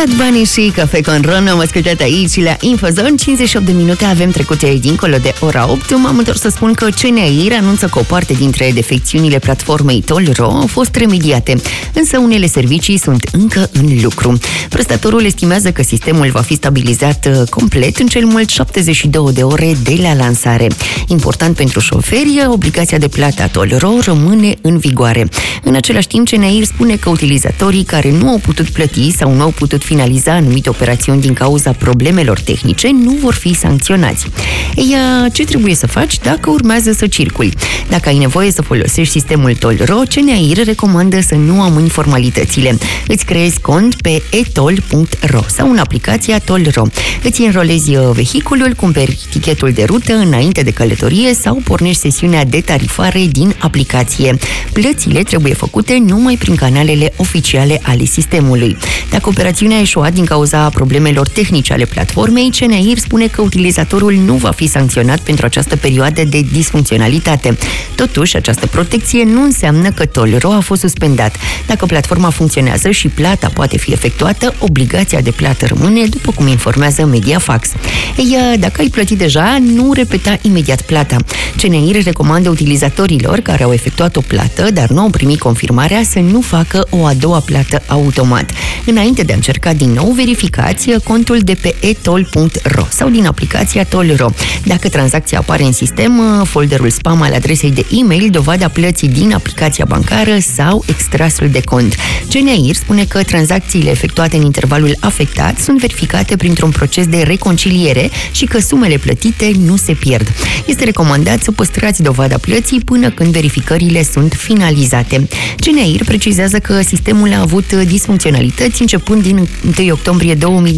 Bad Bunny și Cafe con Ron am ascultat aici la Infozone. 58 de minute avem trecute dincolo de ora 8. M-am întors să spun că CNAIR anunță că o parte dintre defecțiunile platformei Toll.ro au fost remediate, însă unele servicii sunt încă în lucru. Prestatorul estimează că sistemul va fi stabilizat complet în cel mult 72 de ore de la lansare. Important pentru șoferi, obligația de plată a Toll.ro rămâne în vigoare. În același timp, CNAIR spune că utilizatorii care nu au putut plăti sau nu au putut finaliza anumite operațiuni din cauza problemelor tehnice nu vor fi sancționați. Ei, ce trebuie să faci dacă urmează să circuli? Dacă ai nevoie să folosești sistemul Toll.ro, CNAIR recomandă să nu amâni formalitățile. Îți creezi cont pe etoll.ro sau în aplicația Toll.ro. Îți înrolezi vehiculul, cumperi tichetul de rută înainte de călătorie sau pornești sesiunea de tarifare din aplicație. Plățile trebuie făcute numai prin canalele oficiale ale sistemului. Dacă operațiunea a eșuat din cauza problemelor tehnice ale platformei, CNAIR spune că utilizatorul nu va fi sancționat pentru această perioadă de disfuncționalitate. Totuși, această protecție nu înseamnă că Toll.ro a fost suspendat. Dacă platforma funcționează și plata poate fi efectuată, obligația de plată rămâne, după cum informează Mediafax. Ei, dacă ai plătit deja, nu repeta imediat plata. CNAIR recomandă utilizatorilor care au efectuat o plată, dar nu au primit confirmarea, să nu facă o a doua plată automat. Înainte de a încerca din nou, verificați contul de pe etoll.ro sau din aplicația Toll.ro. Dacă tranzacția apare în sistem, folderul spam al adresei de e-mail, dovada plății din aplicația bancară sau extrasul de cont. CNAIR spune că tranzacțiile efectuate în intervalul afectat sunt verificate printr-un proces de reconciliere și că sumele plătite nu se pierd. Este recomandat să păstrați dovada plății până când verificările sunt finalizate. CNAIR precizează că sistemul a avut disfuncționalități începând din 1 octombrie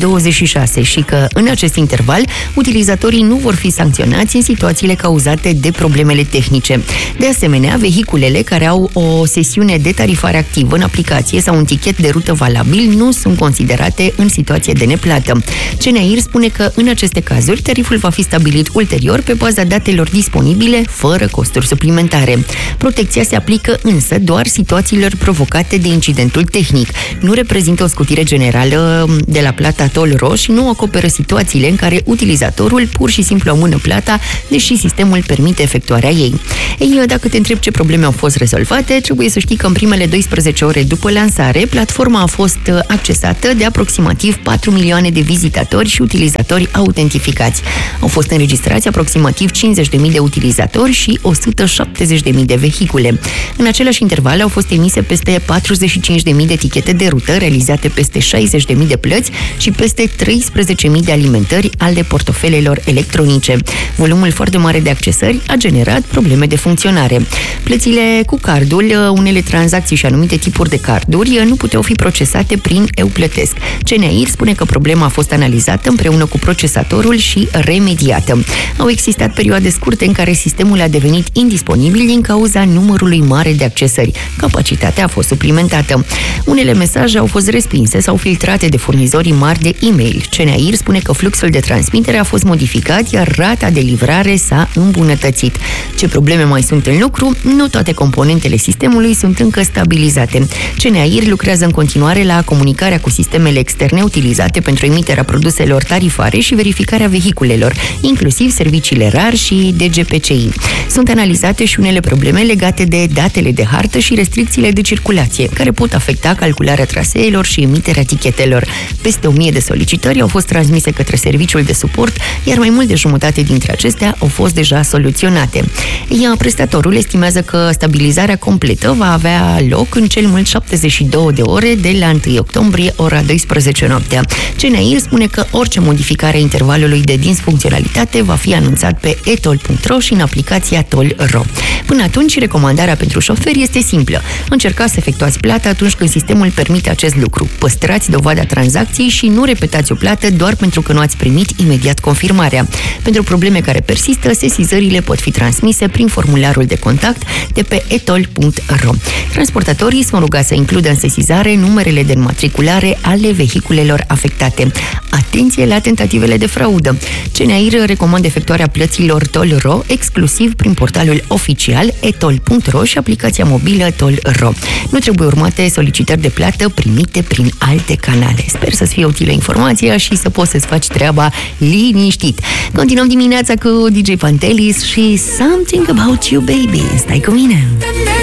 2026 și că în acest interval utilizatorii nu vor fi sancționați în situațiile cauzate de problemele tehnice. De asemenea, vehiculele care au o sesiune de tarifare activă în aplicație sau un tichet de rută valabil nu sunt considerate în situație de neplată. CNAIR spune că în aceste cazuri tariful va fi stabilit ulterior pe baza datelor disponibile, fără costuri suplimentare. Protecția se aplică însă doar situațiilor provocate de incidentul tehnic. Nu reprezintă o scutire generală de la plata Toll.ro și nu acoperă situațiile în care utilizatorul pur și simplu amână plata, deși sistemul permite efectuarea ei. Ei, dacă te întrebi ce probleme au fost rezolvate, trebuie să știi că în primele 12 ore după lansare, platforma a fost accesată de aproximativ 4 milioane de vizitatori și utilizatori autentificați. Au fost înregistrați aproximativ 50.000 de utilizatori și 170.000 de vehicule. În același interval au fost emise peste 45.000 de tichete de rută, realizate peste 60.000 de plăți și peste 13.000 de alimentări ale portofelelor electronice. Volumul foarte mare de accesări a generat probleme de funcționare. Plățile cu cardul, unele tranzacții și anumite tipuri de carduri nu puteau fi procesate prin Eu-Plătesc. CNAIR spune că problema a fost analizată împreună cu procesatorul și remediată. Au existat perioade scurte în care sistemul a devenit indisponibil din cauza numărului mare de accesări. Capacitatea a fost suplimentată. Unele mesaje au fost respinse sau filtrate de furnizorii mari de e-mail. CNAIR spune că fluxul de transmitere a fost modificat, iar rata de livrare s-a îmbunătățit. Ce probleme mai sunt în lucru? Nu toate componentele sistemului sunt încă stabilizate. CNAIR lucrează în continuare la comunicarea cu sistemele externe utilizate pentru emiterea produselor tarifare și verificarea vehiculelor, inclusiv serviciile RAR și DGPCI. Sunt analizate și unele probleme legate de datele de hartă și restricțiile de circulație, care pot afecta calcularea traseelor și emiterea tichetelor. Peste 1000 de solicitări au fost transmise către serviciul de suport, iar mai mult de jumătate dintre acestea au fost deja soluționate. Iar prestatorul estimează că stabilizarea completă va avea loc în cel mult 72 de ore de la 1 octombrie, ora 12 noaptea. CNAIR spune că orice modificare a intervalului de disfuncționalitate va fi anunțat pe etoll.ro și în aplicația Toll.ro. Până atunci, recomandarea pentru șoferi este simplă. Încercați să efectuați plata atunci când sistemul permite acest lucru. Păstrați dovada tranzacției și nu repetați o plată doar pentru că nu ați primit imediat confirmarea. Pentru probleme care persistă, sesizările pot fi transmise prin formularul de contact de pe etoll.ro. Transportatorii sunt rugați să includă în sesizare numerele de înmatriculare ale vehiculelor afectate. Atenție la tentativele de fraudă! CNAIR recomandă efectuarea plăților Toll.ro exclusiv prin portalul oficial etoll.ro și aplicația mobilă Toll.ro. Nu trebuie urmate solicitări de plată primite prin alte canale. Sper să-ți fie utilă informația și să poți să-ți faci treaba liniștit. Continuăm dimineața cu DJ Pantelis și Something About You Baby. Stai cu mine!